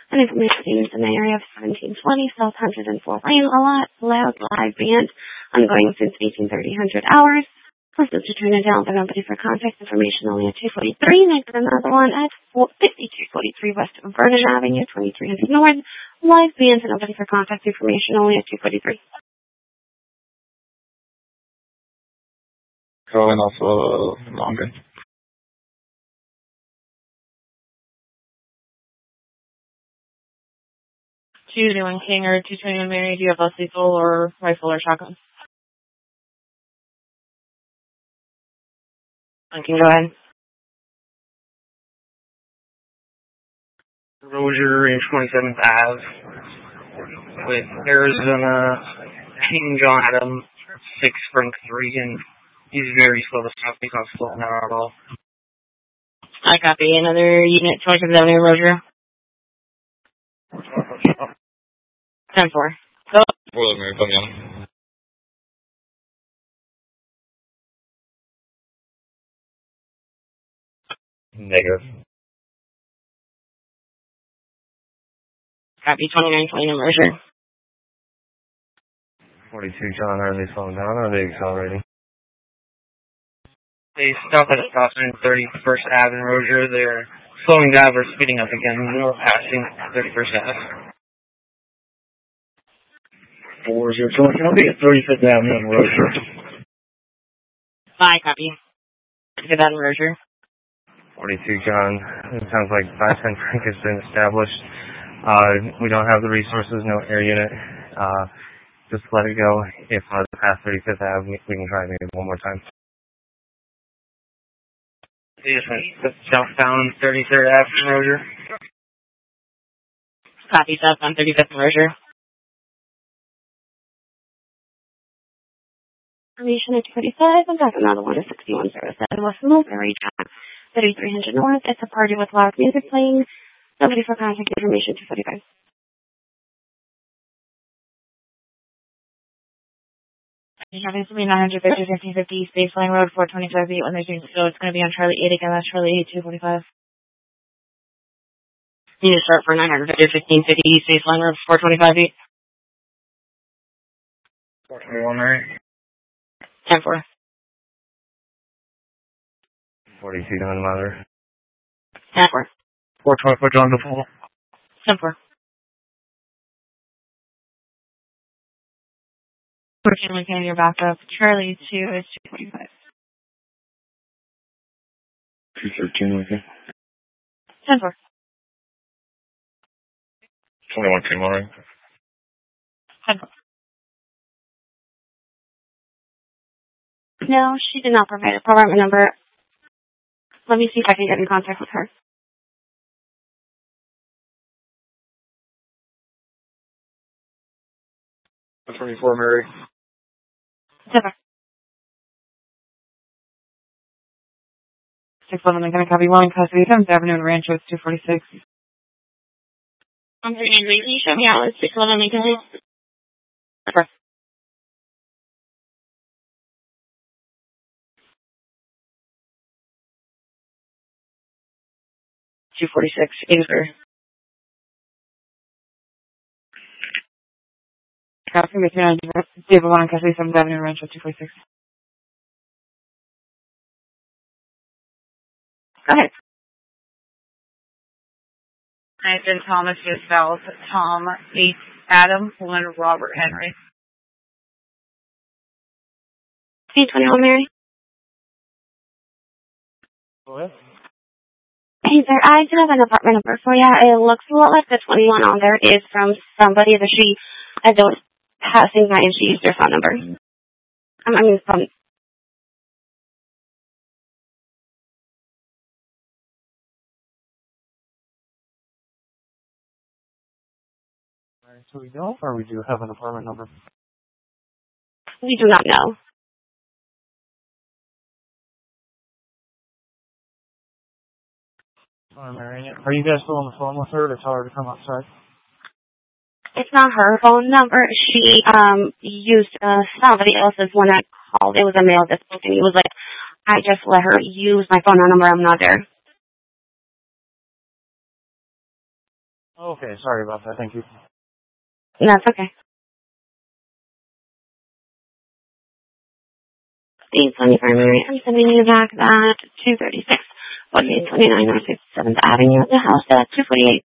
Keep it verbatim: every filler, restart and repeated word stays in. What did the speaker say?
And information used in the area of seventeen twenty South one hundred four Lane, a lot loud live band, ongoing since eighteen thirty hundred hours. Persons to turn it down the company for contact information only at two forty-three. And I got another one at fifty-two forty-three West of Vernon Avenue, twenty-three hundred North. Live band and nobody for contact information only at two forty-three. Calling off uh, Longer. two twenty-one King or two twenty-one Mary, do you have a lethal or rifle or shotgun? I can go ahead. Rozier in twenty-seventh Ave with Arizona King John Adam six Frank three, and he's very slow to stop. He's not slowing down at all. I copy. Another unit, twenty-seventh Avenue, Rozier. ten four. Go. Well, Mary, come on. Negative. Copy. twenty-nine twenty, Rozier. forty-two John, are they slowing down or are they accelerating? They stopped at a stop sign thirty-first Avenue, Rozier. They're slowing down or speeding up again. We're passing thirty-first Avenue. four zero two, can I be at thirty-fifth Avenue, Rozier? I copy. Get that in Rozier. forty-two John, it sounds like five ten Frank has been established. Uh, we don't have the resources, no air unit. Uh, just let it go. If uh, past thirty-fifth Avenue, we can try maybe one more time. They just went southbound thirty-third Avenue, Rozier. Copy. Southbound thirty-fifth, Rozier. Information at two forty-five. I've got another one at sixty-one oh seven West Mulberry Drive, thirty-three hundred North. It's a party with loud music playing. Nobody for contact information, two forty-five. Having to be nine hundred fifty, fifteen fifty, Space Line Road, four twenty-five feet when they're doing so. It's going to be on Charlie eight again. That's Charlie eight, two forty-five. You need to start for nine hundred fifty, fifteen fifty, Space Line Road, four twenty-five feet. four twenty-one, Mary. ten four. forty-two John, Mother. ten four. four twenty-four, John DePaul. ten four. fourteen Lincoln, your backup. Charlie two is two twenty-five. two thirteen, Lincoln. ten four. twenty-one King, all right. ten four. No, she did not provide a program number. Let me see if I can get in contact with her. twenty-four Mary. Seven. six eleven Lincoln, copy one, custody, seventh Avenue and Rancho, it's two forty-six. I'm very angry. Can you show me out? It's six eleven Lincoln. Seven. two forty-six, Ainsbury. Copy, Michigan, David one, custody, seventh Avenue and Rancho, two forty-six. Go ahead. Nathan Thomas Giselle, Tom H. Adam, one Robert Henry. Hey, twenty-one Mary. What? Hey there, I do have an apartment number for you. It looks a lot like the twenty-one on there is from somebody that she, I don't, passing by and she used their phone number. Um, I mean, phone. So we don't, or we do have an apartment number? We do not know. Sorry, Mary. Are you guys still on the phone with her to tell her to come outside? It's not her phone number. She um used uh, somebody else's when I called. It was a male that spoke to me. It was like, I just let her use my phone number. I'm not there. Okay, sorry about that. Thank you. That's okay. The twenty-four Mary, I'm sending you back that two thirty-six, forty-eight twenty-nine North fifty-seventh Avenue, the house at two forty-eight